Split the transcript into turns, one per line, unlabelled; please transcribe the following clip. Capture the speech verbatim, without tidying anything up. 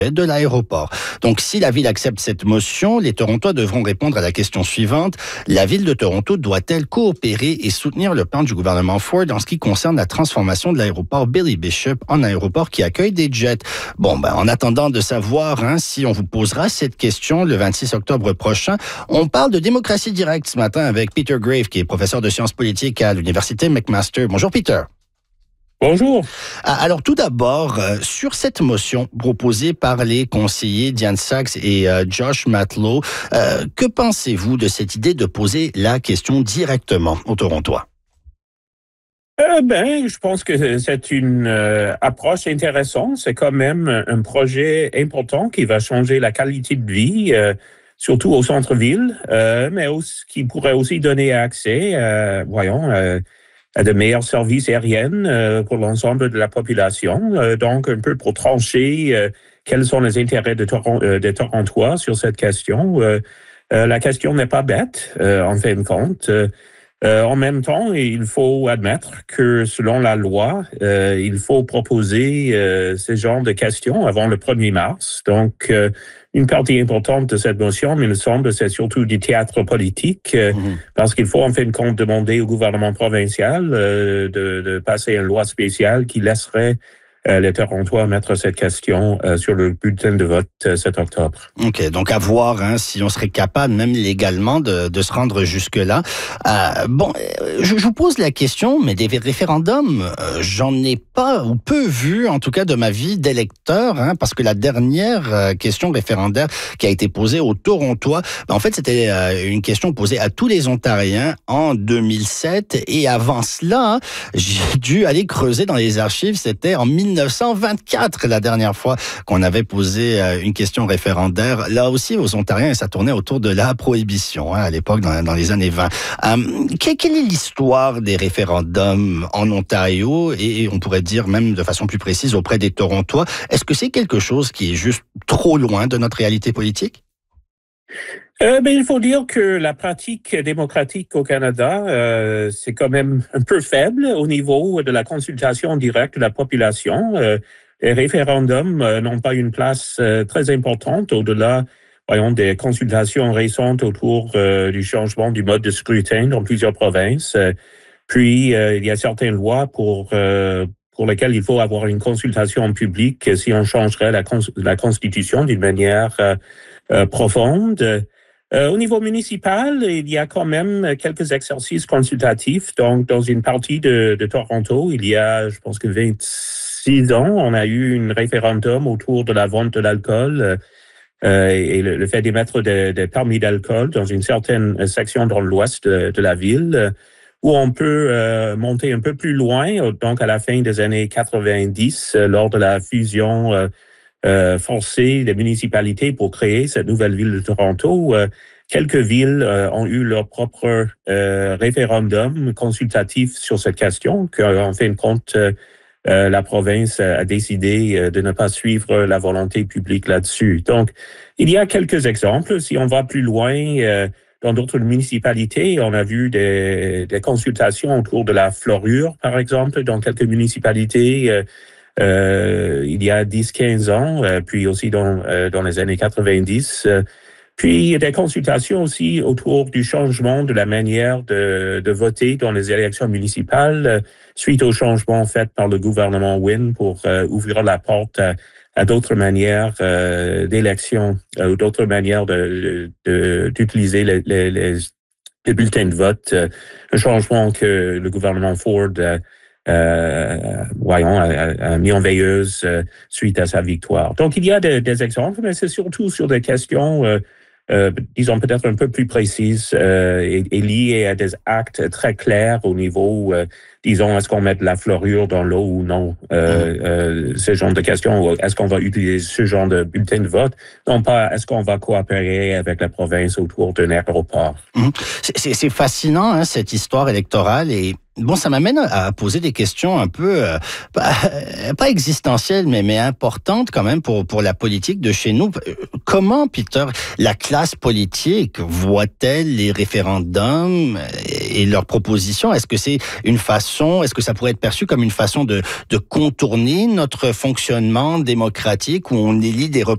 de l'aéroport. Donc, si la ville accepte cette motion, les Torontois devront répondre à la question suivante. La ville de Toronto doit-elle coopérer et soutenir le plan du gouvernement Ford en ce qui concerne la transformation de l'aéroport Billy Bishop en aéroport qui accueille des jets? Bon, ben, en attendant de savoir hein, si on vous posera cette question le vingt-six octobre prochain, on parle de démocratie directe ce matin avec Peter Graves, qui est professeur de sciences politiques à l'Université McMaster. Bonjour, Peter.
Bonjour.
Alors tout d'abord, euh, sur cette motion proposée par les conseillers Diane Sachs et euh, Josh Matlow, euh, que pensez-vous de cette idée de poser la question directement aux Torontois?
Euh, ben, je pense que c'est une euh, approche intéressante. C'est quand même un projet important qui va changer la qualité de vie, euh, surtout au centre-ville, euh, mais aussi, qui pourrait aussi donner accès, euh, voyons, euh, à de meilleurs services aériens euh, pour l'ensemble de la population. Euh, donc, un peu pour trancher euh, quels sont les intérêts de Toron- euh, des Torontois sur cette question. Euh, euh, la question n'est pas bête, euh, en fin de compte. Euh, euh, en même temps, il faut admettre que selon la loi, euh, il faut proposer euh, ce genre de questions avant le premier mars. Donc, euh, une partie importante de cette motion, il me semble, c'est surtout du théâtre politique, euh, mmh. parce qu'il faut en fin de compte demander au gouvernement provincial euh, de, de passer une loi spéciale qui laisserait euh, les Torontois mettre cette question euh, sur le bulletin de vote euh, sept octobre.
OK, donc à voir hein, si on serait capable, même légalement, de, de se rendre jusque-là. Euh, bon, je, je vous pose la question, mais des référendums, euh, j'en ai pas ou peu vu, en tout cas de ma vie d'électeur, hein, parce que la dernière euh, question référendaire qui a été posée aux Torontois, ben, en fait, c'était euh, une question posée à tous les Ontariens en deux mille sept, et avant cela, hein, j'ai dû aller creuser dans les archives, c'était en mille neuf cent vingt-quatre, la dernière fois qu'on avait posé euh, une question référendaire, là aussi aux Ontariens, et ça tournait autour de la prohibition, hein, à l'époque, dans, dans les années vingt. Euh, quelle, quelle est l'histoire des référendums en Ontario, et, et on pourrait dire même de façon plus précise auprès des Torontois? Est-ce que c'est quelque chose qui est juste trop loin de notre réalité politique?
Euh, ben, il faut dire que la pratique démocratique au Canada, euh, c'est quand même un peu faible au niveau de la consultation directe de la population. Euh, les référendums euh, n'ont pas une place euh, très importante au-delà, voyons, des consultations récentes autour euh, du changement du mode de scrutin dans plusieurs provinces. Euh, puis, euh, il y a certaines lois pour euh, pour lesquelles il faut avoir une consultation publique si on changerait la, cons- la Constitution d'une manière euh, euh, profonde. Euh, au niveau municipal, il y a quand même quelques exercices consultatifs. Donc, dans une partie de, de Toronto, il y a, je pense que vingt-six ans, on a eu un référendum autour de la vente de l'alcool euh, et le, le fait d'émettre des, des permis d'alcool dans une certaine section dans l'ouest de, de la ville, où on peut euh, monter un peu plus loin, donc à la fin des années quatre-vingt-dix, euh, lors de la fusion euh, Euh, forcer les municipalités pour créer cette nouvelle ville de Toronto. Euh, quelques villes euh, ont eu leur propre euh, référendum consultatif sur cette question, qu'en fin de compte, euh, euh, la province a décidé euh, de ne pas suivre la volonté publique là-dessus. Donc, il y a quelques exemples. Si on va plus loin, euh, dans d'autres municipalités, on a vu des, des consultations autour de la fluorure, par exemple, dans quelques municipalités. Euh, Euh, il y a dix quinze ans, euh, puis aussi dans, euh, dans les années quatre-vingt-dix. Euh, puis il y a des consultations aussi autour du changement de la manière de, de voter dans les élections municipales, euh, suite aux changements faits par le gouvernement Wynne pour euh, ouvrir la porte à, à d'autres manières euh, d'élection, euh, ou d'autres manières de, de, d'utiliser les, les, les, les bulletins de vote. Euh, un changement que le gouvernement Ford euh, Euh, voyons, a, a mis en veilleuse euh, suite à sa victoire. Donc, il y a des, des exemples, mais c'est surtout sur des questions, euh, euh, disons, peut-être un peu plus précises euh, et, et liées à des actes très clairs au niveau, euh, disons, est-ce qu'on met de la fluorure dans l'eau ou non? Euh, mmh. euh, ce genre de questions, est-ce qu'on va utiliser ce genre de bulletin de vote? Non pas, est-ce qu'on va coopérer avec la province autour d'un aéroport?
Mmh. C'est, c'est, c'est fascinant, hein, cette histoire électorale, et bon, ça m'amène à poser des questions un peu, euh, pas, pas existentielles, mais, mais importantes quand même pour, pour la politique de chez nous. Comment, Peter, la classe politique voit-elle les référendums et leurs propositions? Est-ce que c'est une façon, est-ce que ça pourrait être perçu comme une façon de, de contourner notre fonctionnement démocratique où on élit des représentants